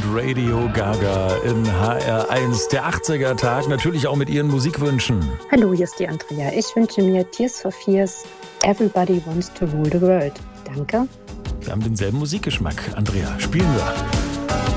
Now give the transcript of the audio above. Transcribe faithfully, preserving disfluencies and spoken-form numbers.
Radio Gaga in H R eins. Der achtziger-Tag, natürlich auch mit Ihren Musikwünschen. Hallo, hier ist die Andrea. Ich wünsche mir Tears for Fears, Everybody Wants to Rule the World. Danke. Wir haben denselben Musikgeschmack, Andrea. Spielen wir.